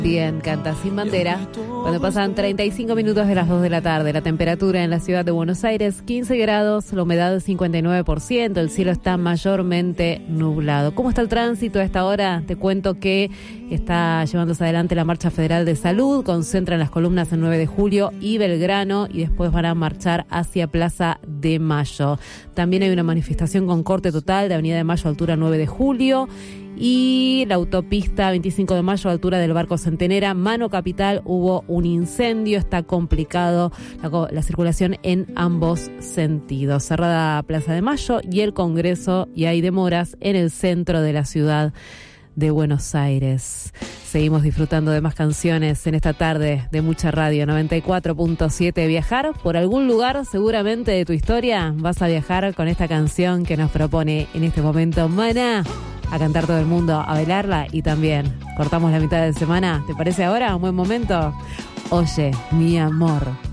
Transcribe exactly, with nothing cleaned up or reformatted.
Bien, canta Sin Bandera. Cuando pasan treinta y cinco minutos de las dos de la tarde, la temperatura en la ciudad de Buenos Aires, quince grados, la humedad cincuenta y nueve por ciento, el cielo está mayormente nublado. ¿Cómo está el tránsito a esta hora? Te cuento que está llevándose adelante la Marcha Federal de Salud, concentran las columnas en nueve de julio y Belgrano y después van a marchar hacia Plaza de Mayo. También hay una manifestación con corte total de Avenida de Mayo, altura nueve de julio. Y la autopista veinticinco de mayo, altura del Barco Centenera, Mano Capital, hubo un incendio, está complicado la, la circulación en ambos sentidos. Cerrada Plaza de Mayo y el Congreso, y hay demoras en el centro de la ciudad de Buenos Aires. Seguimos disfrutando de más canciones en esta tarde de mucha radio. Noventa y cuatro punto siete. Viajar por algún lugar seguramente de tu historia. Vas a viajar con esta canción que nos propone en este momento Maná. A cantar todo el mundo, a bailarla, y también cortamos la mitad de semana. ¿Te parece ahora un buen momento? Oye, mi amor.